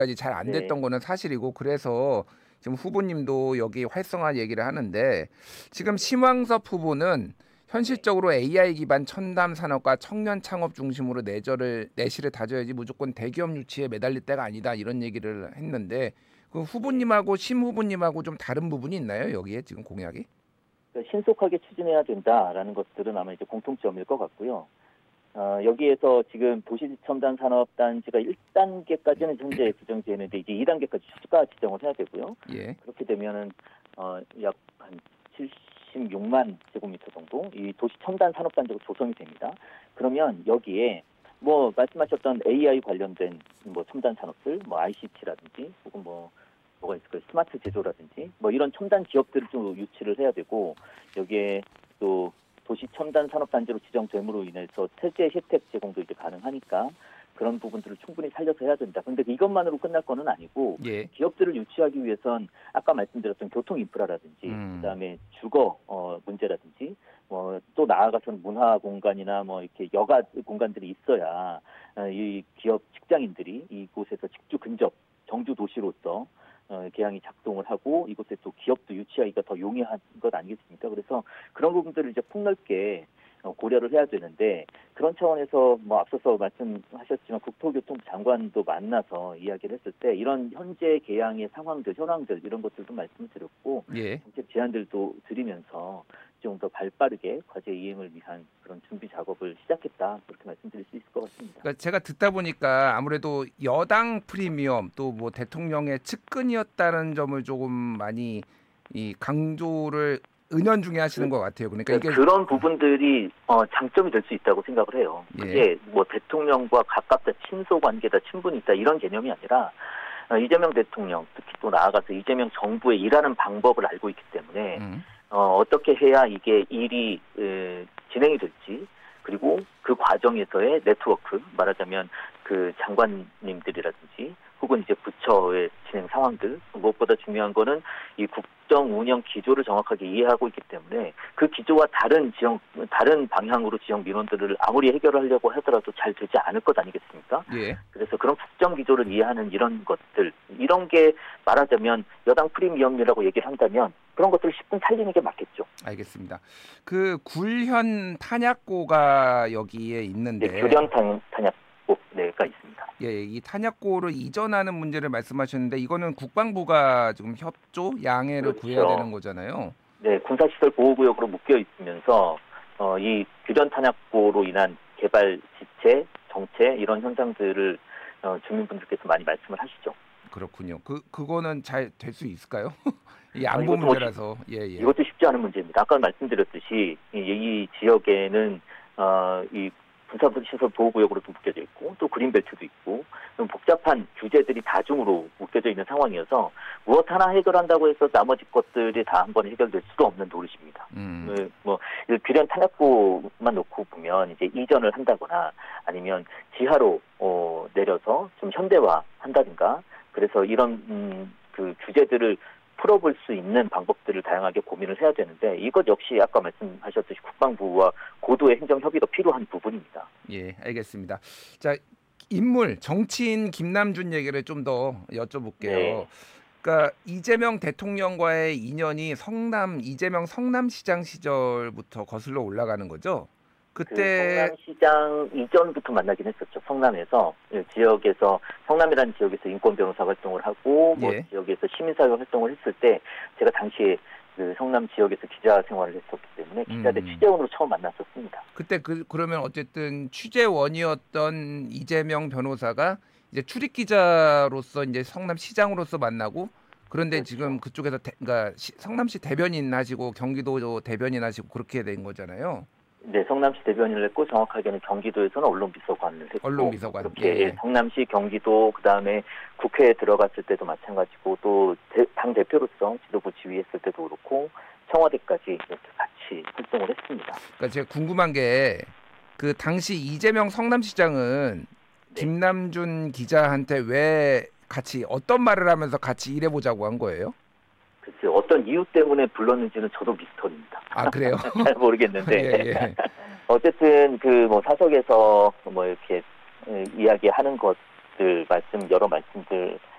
까지 잘 안 네. 됐던 거는 사실이고 그래서 지금 후보님도 여기 활성화 얘기를 하는데 지금 심왕섭 후보는 네. 현실적으로 AI 기반 첨단 산업과 청년 창업 중심으로 내실을 다져야지 무조건 대기업 유치에 매달릴 때가 아니다 이런 얘기를 했는데 그 네. 후보님하고 심 후보님하고 좀 다른 부분이 있나요? 여기에 지금 공약이? 그러니까 신속하게 추진해야 된다라는 것들은 아마 이제 공통점일 것 같고요. 여기에서 지금 도시첨단산업단지가 1단계까지는 현재 지정이 되는데 이제 2단계까지 추가 지정을 해야 되고요. 예. 그렇게 되면은 약 한 76만 제곱미터 정도 이 도시첨단산업단지가 조성이 됩니다. 그러면 여기에 뭐 말씀하셨던 AI 관련된 뭐 첨단 산업들, 뭐 ICT라든지 혹은 뭐가 있을까요? 스마트 제조라든지 뭐 이런 첨단 기업들을 좀 유치를 해야 되고 여기에 또 도시 첨단 산업단지로 지정됨으로 인해서 세제 혜택 제공도 이제 가능하니까 그런 부분들을 충분히 살려서 해야 된다. 그런데 이것만으로 끝날 거는 아니고 예. 기업들을 유치하기 위해선 아까 말씀드렸던 교통 인프라라든지 그다음에 주거 문제라든지 뭐 또 나아가서는 문화 공간이나 뭐 이렇게 여가 공간들이 있어야 이 기업 직장인들이 이곳에서 직주 근접 정주 도시로서 계양이 작동을 하고 이곳에 또 기업도 유치하기가 더 용이한 것 아니겠습니까? 그래서 그런 부분들을 이제 폭넓게 고려를 해야 되는데 그런 차원에서 뭐 앞서서 말씀하셨지만 국토교통부 장관도 만나서 이야기를 했을 때 이런 현재 계양의 상황들, 현황들 이런 것들도 말씀을 드렸고 예. 정책 제안들도 드리면서 좀 더 발빠르게 과제 이행을 위한 그런 준비 작업을 시작했다 그렇게 말씀드릴 수 있을 것 같습니다. 그러니까 제가 듣다 보니까 아무래도 여당 프리미엄 또 뭐 대통령의 측근이었다는 점을 조금 많이 이 강조를 은연중에 하시는 것 같아요. 그러니까 이게 그런 부분들이 장점이 될 수 있다고 생각을 해요. 예. 그게 뭐 대통령과 가깝다, 친소 관계다, 친분이 있다 이런 개념이 아니라 이재명 대통령 특히 또 나아가서 이재명 정부의 일하는 방법을 알고 있기 때문에 음. 어떻게 해야 이게 일이 진행이 될지 그리고 그 과정에서의 네트워크 말하자면 그 장관님들이라든지 혹은 이제 부처의 진행 상황들 무엇보다 중요한 거는 이 국정 운영 기조를 정확하게 이해하고 있기 때문에 그 기조와 다른 방향으로 지역 민원들을 아무리 해결을 하려고 하더라도 잘 되지 않을 것 아니겠습니까? 예. 그래서 그런 국정 기조를 이해하는 이런 것들 이런 게 말하자면 여당 프리미엄이라고 얘기를 한다면 그런 것들을 10분 살리는 게 맞겠죠. 알겠습니다. 그 굴현 탄약고가 여기에 네, 있는데 교련 탄약고 네가 있습니다. 예, 이 탄약고를 이전하는 문제를 말씀하셨는데 이거는 국방부가 지금 협조 양해를 구해야 되는 그렇죠. 거잖아요. 네, 군사시설 보호구역으로 묶여 있으면서 이 교련 탄약고로 인한 개발 지체, 정체 이런 현상들을 주민분들께서 많이 말씀을 하시죠. 그렇군요. 그거는 잘 될 수 있을까요? 이게 안보 이것도 문제라서. 예, 예. 이것도 쉽지 않은 문제입니다. 아까 말씀드렸듯이 이 지역에는 이 군사시설 보호구역으로도 묶여져 있고 또 그린벨트도 있고 복잡한 규제들이 다중으로 묶여져 있는 상황이어서 무엇 하나 해결한다고 해서 나머지 것들이 다 한 번에 해결될 수가 없는 노릇입니다. 음. 뭐 규련 탄약고만 놓고 보면 이제 이전을 한다거나 아니면 지하로 내려서 좀 현대화 한다든가 그래서 이런 그 규제들을 풀어볼 수 있는 방법들을 다양하게 고민을 해야 되는데 이것 역시 아까 말씀하셨듯이 국방부와 고도의 행정협의가 필요한 부분입니다. 예, 알겠습니다. 자, 인물 정치인 김남준 얘기를 좀 더 여쭤볼게요. 네. 그러니까 이재명 대통령과의 인연이 이재명 성남시장 시절부터 거슬러 올라가는 거죠. 그 그때 성남시장 이전부터 만나긴 했었죠. 성남에서 지역에서 성남이라는 지역에서 인권 변호사 활동을 하고 뭐 예. 지역에서 시민사회 활동을 했을 때 제가 당시에 그 성남 지역에서 기자 생활을 했었기 때문에 기자대 음. 취재원으로 처음 만났었습니다. 그때 그러면 어쨌든 취재원이었던 이재명 변호사가 이제 출입 기자로서 이제 성남시장으로서 만나고 그런데 지금 그렇죠. 그쪽에서 그러니까 성남시 대변인 하시고 경기도 대변인 하시고 그렇게 된 거잖아요. 네, 성남시 대변인을 했고 정확하게는 경기도에서는 언론비서관을 언론 했고 뭐 비서관. 예, 그렇게 예. 성남시 경기도 그다음에 국회에 들어갔을 때도 마찬가지고 또 당 대표로서 지도부 지휘했을 때도 그렇고 청와대까지 이렇게 같이 활동을 했습니다. 그러니까 제가 궁금한 게 그 당시 이재명 성남시장은 네. 김남준 기자한테 왜 같이 어떤 말을 하면서 같이 일해보자고 한 거예요? 글쎄 어떤 이유 때문에 불렀는지는 저도 미스터리입니다. 아, 그래요? 잘 모르겠는데 예, 예. 어쨌든 그 뭐 사석에서 뭐 이렇게 이야기하는 것들 여러 말씀들